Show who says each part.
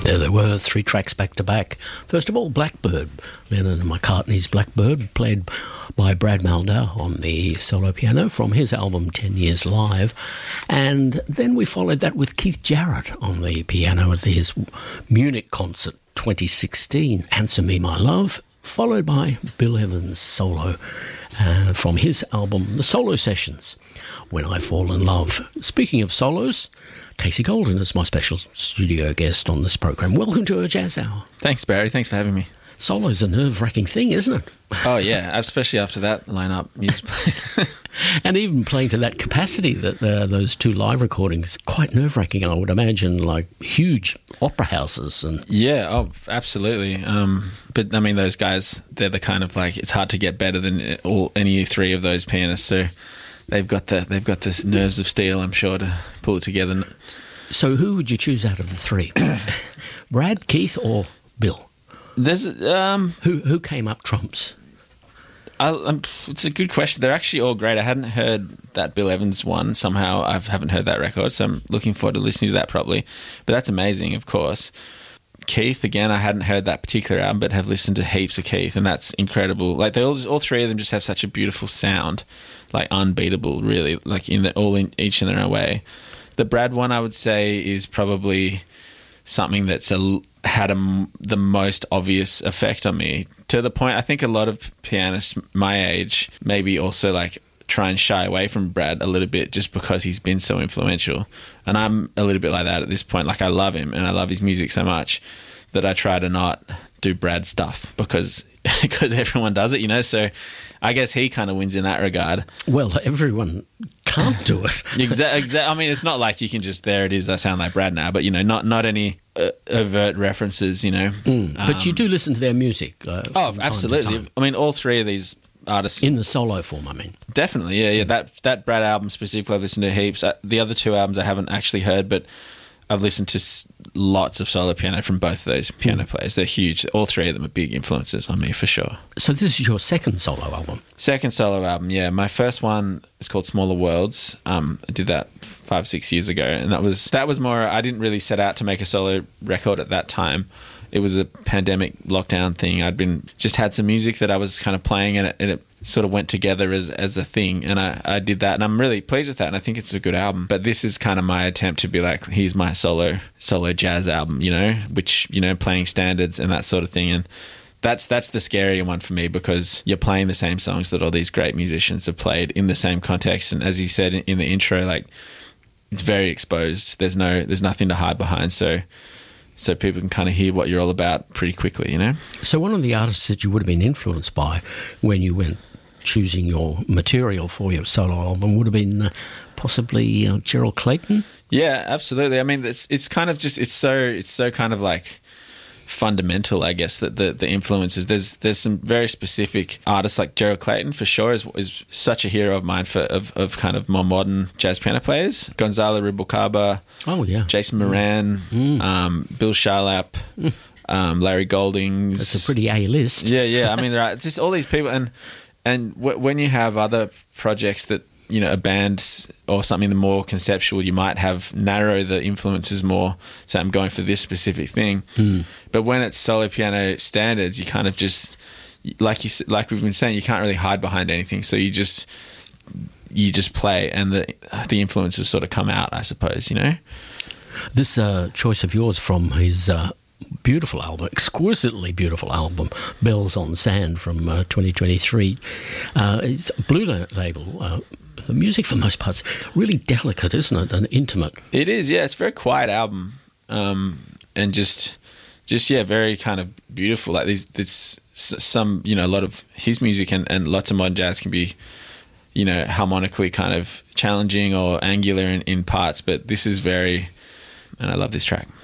Speaker 1: There they were, 3 tracks back to back. First of all, Blackbird, Lennon and McCartney's Blackbird, played by Brad Mehldau on the solo piano from his album 10 Years Live. And then we followed that with Keith Jarrett on the piano at his Munich concert 2016, Answer Me My Love, followed by Bill Evans' solo from his album The Solo Sessions, When I Fall in Love. Speaking of solos, Casey Golden is my special studio guest on this program. Welcome to our Jazz Hour.
Speaker 2: Thanks, Barry. Thanks for having me.
Speaker 1: Solo's a nerve-wracking thing, isn't it?
Speaker 2: Oh, yeah, especially after that lineup.
Speaker 1: And even playing to that capacity, that those 2 live recordings, quite nerve-wracking, I would imagine, like huge opera houses. And
Speaker 2: yeah, oh, absolutely. But, I mean, those guys, they're the kind of, like, it's hard to get better than any 3 of those pianists, so they've got this nerves of steel, I'm sure, to pull it together.
Speaker 1: So who would you choose out of the 3? Brad, Keith, or Bill?
Speaker 2: There's
Speaker 1: who came up trumps?
Speaker 2: It's a good question. They're actually all great. I hadn't heard that Bill Evans one. Somehow I haven't heard that record, so I'm looking forward to listening to that properly. But that's amazing, of course. Keith, again, I hadn't heard that particular album, but have listened to heaps of Keith, and that's incredible. Like all 3 of them just have such a beautiful sound, like unbeatable, really. Like each in their own way. The Brad one, I would say, is probably something that's had the most obvious effect on me, to the point I think a lot of pianists my age maybe also like try and shy away from Brad a little bit just because he's been so influential. And I'm a little bit like that at this point. Like, I love him and I love his music so much that I try to not do Brad stuff because everyone does it, you know. So I guess he kind of wins in that regard.
Speaker 1: Well, everyone can't do it.
Speaker 2: Exactly. I mean, it's not like you can just, there it is, I sound like Brad now, but, you know, not any overt references, you know.
Speaker 1: But you do listen to their music.
Speaker 2: Oh, absolutely. I mean, all 3 of these artists.
Speaker 1: In the solo form, I mean.
Speaker 2: Definitely, yeah. That Brad album specifically, I've listened to heaps. The other 2 albums I haven't actually heard, but I've listened to lots of solo piano from both of those piano players. They're huge. All 3 of them are big influences on me, for sure.
Speaker 1: So this is your second solo album?
Speaker 2: Second solo album, yeah. My first one is called Smaller Worlds. I did that 5-6 years ago, and that was more, I didn't really set out to make a solo record at that time. It was a pandemic lockdown thing. I'd just had some music that I was kind of playing, and it sort of went together as a thing, and I did that, and I'm really pleased with that, and I think it's a good album. But this is kind of my attempt to be like, here's my solo jazz album, you know, which, you know, playing standards and that sort of thing. And that's the scarier one for me, because you're playing the same songs that all these great musicians have played in the same context, and as you said in the intro, like, it's very exposed. There's nothing to hide behind, so people can kind of hear what you're all about pretty quickly, you know? So
Speaker 1: one of the artists that you would have been influenced by when you went choosing your material for your solo album would have been possibly Gerald Clayton?
Speaker 2: Yeah, absolutely. I mean, it's kind of just, it's so kind of like fundamental, I guess, that the influences. There's some very specific artists, like Gerald Clayton for sure is such a hero of mine of kind of more modern jazz piano players. Gonzalo Rubalcaba, Jason Moran, Bill Charlap, Larry Goldings.
Speaker 1: That's a pretty A list.
Speaker 2: Yeah. I mean, there are just all these people, and when you have other projects that, you know, a band or something more conceptual, you might have narrow the influences more. So I'm going for this specific thing. But when it's solo piano standards, you kind of just, like we've been saying, you can't really hide behind anything. So you just play, and the influences sort of come out, I suppose, you know.
Speaker 1: This choice of yours from his beautiful album, exquisitely beautiful album, Bells on Sand from 2023, it's a Blue label. The music, for the most part, is really delicate, isn't it, and intimate? It
Speaker 2: is, yeah. It's a very quiet album, and just very kind of beautiful. Like there's some, you know, a lot of his music and lots of modern jazz can be, you know, harmonically kind of challenging or angular in parts, but this is very, and I love this track.